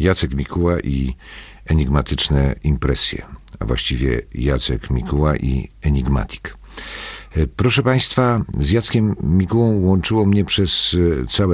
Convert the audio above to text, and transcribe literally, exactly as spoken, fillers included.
Jacek Mikuła i enigmatyczne impresje, a właściwie Jacek Mikuła i Enigmatik. Proszę Państwa, z Jackiem Mikułą łączyło mnie przez całe